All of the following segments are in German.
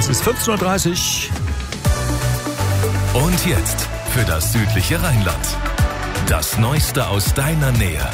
Es ist 15.30 Uhr. Und jetzt für das südliche Rheinland. Das Neueste aus deiner Nähe.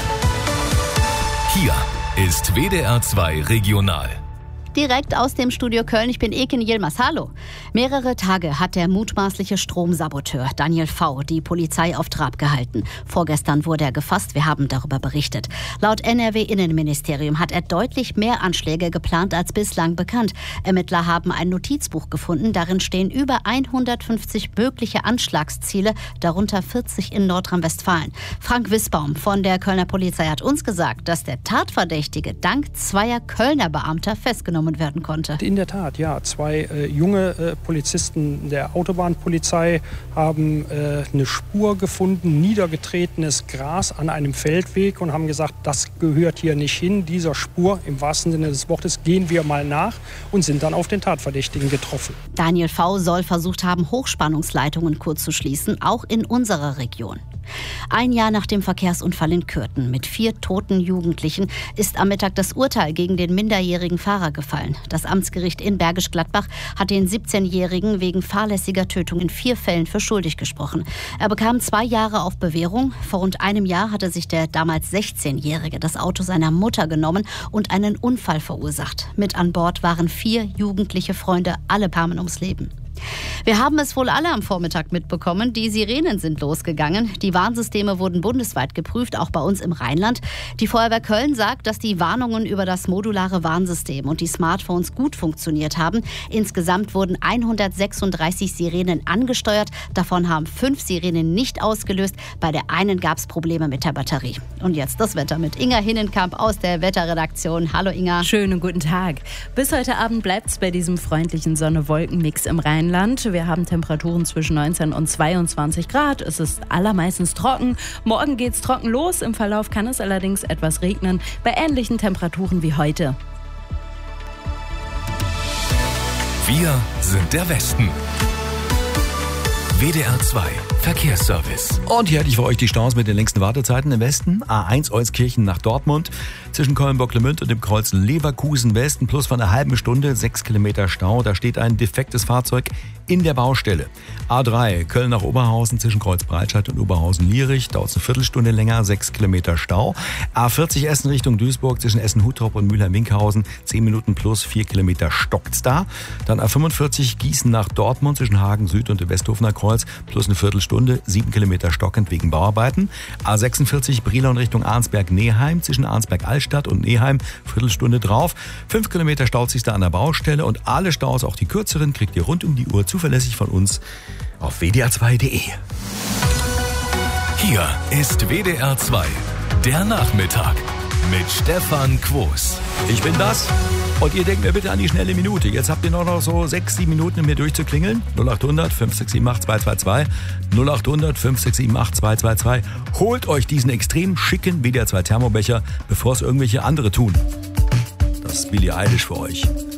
Hier ist WDR 2 Regional. Direkt aus dem Studio Köln, ich bin Eken Yilmaz. Hallo. Mehrere Tage hat der mutmaßliche Stromsaboteur Daniel V. die Polizei auf Trab gehalten. Vorgestern wurde er gefasst, wir haben darüber berichtet. Laut NRW-Innenministerium hat er deutlich mehr Anschläge geplant als bislang bekannt. Ermittler haben ein Notizbuch gefunden, darin stehen über 150 mögliche Anschlagsziele, darunter 40 in Nordrhein-Westfalen. Frank Wissbaum von der Kölner Polizei hat uns gesagt, dass der Tatverdächtige dank zweier Kölner Beamter festgenommen werden konnte. In der Tat, ja. Zwei junge Polizisten der Autobahnpolizei haben eine Spur gefunden, niedergetretenes Gras an einem Feldweg und haben gesagt, das gehört hier nicht hin. Dieser Spur, im wahrsten Sinne des Wortes, gehen wir mal nach und sind dann auf den Tatverdächtigen getroffen. Daniel V. soll versucht haben, Hochspannungsleitungen kurz zu schließen, auch in unserer Region. Ein Jahr nach dem Verkehrsunfall in Kürten mit 4 toten Jugendlichen ist am Mittag das Urteil gegen den minderjährigen Fahrer gefallen. Das Amtsgericht in Bergisch Gladbach hat den 17-Jährigen wegen fahrlässiger Tötung in 4 Fällen für schuldig gesprochen. Er bekam 2 Jahre auf Bewährung. Vor rund einem Jahr hatte sich der damals 16-Jährige das Auto seiner Mutter genommen und einen Unfall verursacht. Mit an Bord waren 4 jugendliche Freunde, alle kamen ums Leben. Wir haben es wohl alle am Vormittag mitbekommen. Die Sirenen sind losgegangen. Die Warnsysteme wurden bundesweit geprüft, auch bei uns im Rheinland. Die Feuerwehr Köln sagt, dass die Warnungen über das modulare Warnsystem und die Smartphones gut funktioniert haben. Insgesamt wurden 136 Sirenen angesteuert. Davon haben 5 Sirenen nicht ausgelöst. Bei der einen gab es Probleme mit der Batterie. Und jetzt das Wetter mit Inga Hinnenkamp aus der Wetterredaktion. Hallo Inga. Schönen guten Tag. Bis heute Abend bleibt es bei diesem freundlichen Sonne-Wolken-Mix im Rheinland. Wir haben Temperaturen zwischen 19 und 22 Grad. Es ist allermeistens trocken. Morgen geht's trocken los. Im Verlauf kann es allerdings etwas regnen. Bei ähnlichen Temperaturen wie heute. Wir sind der Westen. WDR 2 Verkehrsservice. Und hier hatte ich für euch die Staus mit den längsten Wartezeiten im Westen. A1 Euskirchen nach Dortmund, zwischen Köln-Bocklemünd und dem Kreuz Leverkusen Westen, plus von einer halben Stunde 6 Kilometer Stau. Da steht ein defektes Fahrzeug in der Baustelle. A3 Köln nach Oberhausen, zwischen Kreuz Breitscheid und Oberhausen-Lierich, dauert es eine Viertelstunde länger, 6 Kilometer Stau. A40 Essen Richtung Duisburg, zwischen Essen-Huttrop und Mülheim-Winkhausen, 10 Minuten plus 4 Kilometer stockt's da. Dann A45 Gießen nach Dortmund, zwischen Hagen Süd und dem Westhofener Kreuz, plus eine Viertelstunde, 7 Kilometer stockend wegen Bauarbeiten. A46 Brilon Richtung Arnsberg-Neheim, zwischen Arnsberg-Altstadt und Neheim, Viertelstunde drauf. 5 Kilometer staut sich da an der Baustelle und alle Staus, auch die kürzeren, kriegt ihr rund um die Uhr zuverlässig von uns auf wdr2.de. Hier ist WDR 2, der Nachmittag mit Stefan Quos. Ich bin das. Und ihr denkt mir bitte an die schnelle Minute. Jetzt habt ihr noch so 6-7 Minuten, um mir durchzuklingeln. 0800 5678 222. 0800 5678 222. Holt euch diesen extrem schicken WDR 2 Thermobecher, bevor es irgendwelche andere tun. Das ist Billie Eilish für euch.